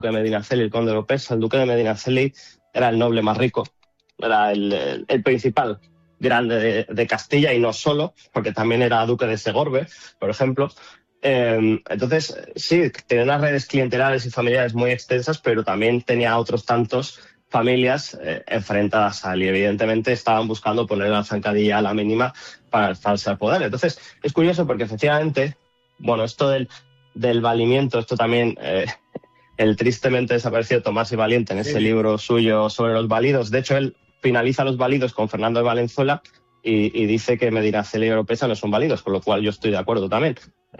de Medinaceli, el conde de Oropesa. El duque de Medinaceli era el noble más rico, era el principal grande de Castilla, y no solo, porque también era duque de Segorbe, por ejemplo. Entonces, sí, tenía unas redes clientelares y familiares muy extensas, pero también tenía otros tantos familias enfrentadas a él, y evidentemente estaban buscando poner la zancadilla a la mínima para alzarse al poder. Entonces, es curioso porque efectivamente, bueno, esto del valimiento, esto también, el tristemente desaparecido Tomás y Valiente en ese libro suyo sobre los válidos, de hecho él finaliza los válidos con Fernando de Valenzuela y dice que Medinaceli y Oropesa no son válidos, con lo cual yo estoy de acuerdo también.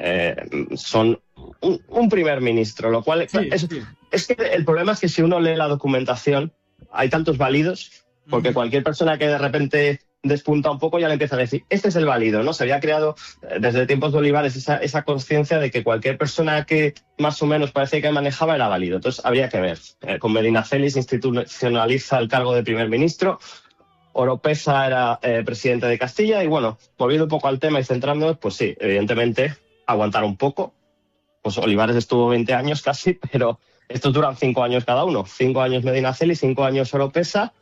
Son un primer ministro, lo cual es que el problema es que si uno lee la documentación, hay tantos válidos, porque cualquier persona que de repente despunta un poco ya le empieza a decir, este es el válido, ¿no? Se había creado desde tiempos de Olivares esa conciencia de que cualquier persona que más o menos parecía que manejaba era válido. Entonces habría que ver. Con Medinaceli se institucionaliza el cargo de primer ministro, Oropesa era presidente de Castilla, y bueno, volviendo un poco al tema y centrándonos, pues sí, evidentemente aguantar un poco. Pues Olivares estuvo 20 años casi, pero estos duran 5 años cada uno. 5 años Medinaceli, 5 años Oropesa.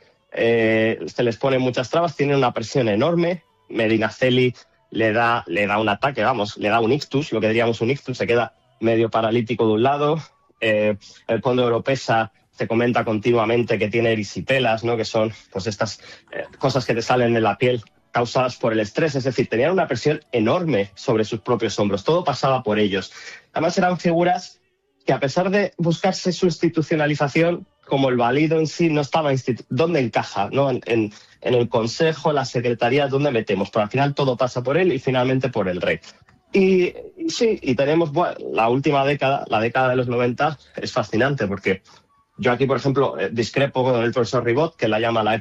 Se les pone muchas trabas, tienen una presión enorme. Medinaceli le da un ataque, le da un ictus, lo que diríamos un ictus, se queda medio paralítico de un lado. El conde de Oropesa se comenta continuamente que tiene erisipelas, ¿no? Que son pues estas cosas que te salen en la piel causadas por el estrés, es decir, tenían una presión enorme sobre sus propios hombros, todo pasaba por ellos. Además eran figuras que, a pesar de buscarse su institucionalización, como el valido en sí no estaba ¿dónde encaja? ¿No? En el consejo, la secretaría, ¿dónde metemos? Pero al final todo pasa por él y finalmente por el rey. Y sí, y tenemos la última década, la década de los 90, es fascinante, porque yo aquí, por ejemplo, discrepo con el profesor Ribot, que la llama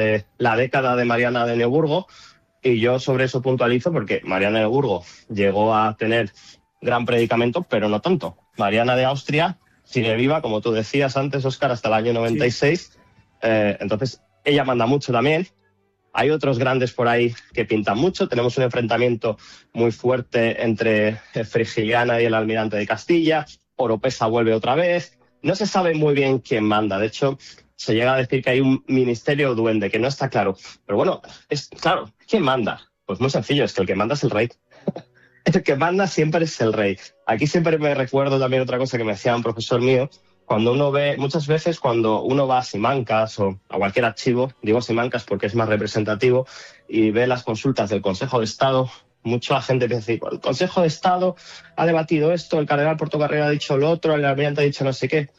la década de Mariana de Neuburgo, y yo sobre eso puntualizo porque Mariana de Neuburgo llegó a tener gran predicamento, pero no tanto. Mariana de Austria sigue viva, como tú decías antes, Óscar, hasta el año 96. Sí. Entonces, ella manda mucho también. Hay otros grandes por ahí que pintan mucho. Tenemos un enfrentamiento muy fuerte entre Frigiliana y el almirante de Castilla. Oropesa vuelve otra vez. No se sabe muy bien quién manda. De hecho, se llega a decir que hay un ministerio duende, que no está claro. Pero bueno, es claro, ¿quién manda? Pues muy sencillo, es que el que manda es el rey. El que manda siempre es el rey. Aquí siempre me recuerdo también otra cosa que me decía un profesor mío. Muchas veces cuando uno va a Simancas o a cualquier archivo, digo Simancas porque es más representativo, y ve las consultas del Consejo de Estado, mucha gente piensa, el Consejo de Estado ha debatido esto, el cardenal Portocarrero ha dicho lo otro, el almirante ha dicho no sé qué.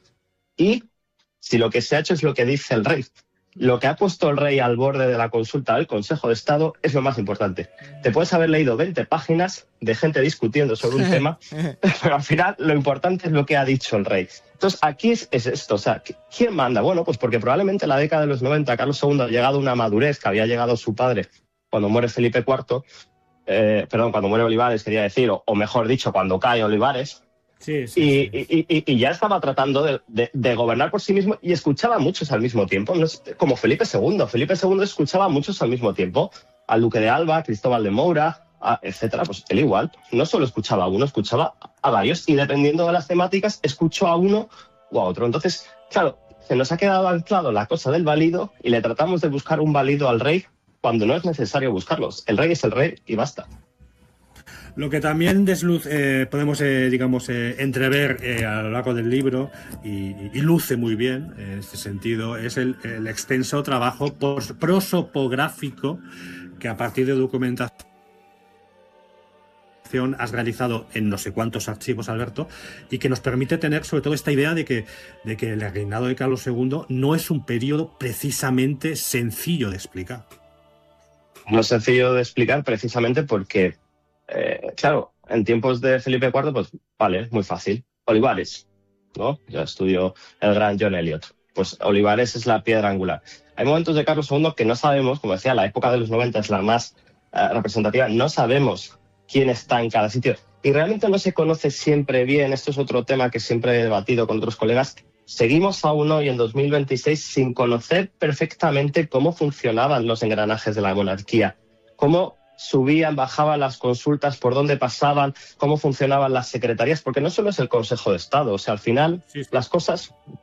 Y si lo que se ha hecho es lo que dice el rey, lo que ha puesto el rey al borde de la consulta del Consejo de Estado es lo más importante. Te puedes haber leído 20 páginas de gente discutiendo sobre un tema, pero al final lo importante es lo que ha dicho el rey. Entonces, aquí es esto. O sea, ¿quién manda? Bueno, pues porque probablemente en la década de los 90 Carlos II ha llegado a una madurez que había llegado su padre cuando muere Felipe IV, cuando muere Olivares, quería decir, o mejor dicho, cuando cae Olivares. Sí. Y ya estaba tratando de gobernar por sí mismo y escuchaba a muchos al mismo tiempo, no es como Felipe II. Felipe II escuchaba a muchos al mismo tiempo, al duque de Alba, Cristóbal de Moura, etcétera. Pues él igual, no solo escuchaba a uno, escuchaba a varios, y dependiendo de las temáticas escuchó a uno o a otro. Entonces, claro, se nos ha quedado anclado la cosa del válido y le tratamos de buscar un válido al rey cuando no es necesario buscarlos. El rey es el rey y basta. Lo que también podemos, entrever a lo largo del libro y luce muy bien en este sentido es el extenso trabajo prosopográfico que a partir de documentación has realizado en no sé cuántos archivos, Alberto, y que nos permite tener sobre todo esta idea de que el reinado de Carlos II no es un periodo precisamente sencillo de explicar. No es sencillo de explicar precisamente porque claro, en tiempos de Felipe IV, pues vale, muy fácil. Olivares, ¿no? Yo estudio el gran John Eliot. Pues Olivares es la piedra angular. Hay momentos de Carlos II que no sabemos, como decía, la época de los 90 es la más representativa, no sabemos quién está en cada sitio. Y realmente no se conoce siempre bien, esto es otro tema que siempre he debatido con otros colegas. Seguimos aún hoy en 2026 sin conocer perfectamente cómo funcionaban los engranajes de la monarquía, cómo subían, bajaban las consultas, por dónde pasaban, cómo funcionaban las secretarías, porque no solo es el Consejo de Estado, o sea, al final Sí, sí. las cosas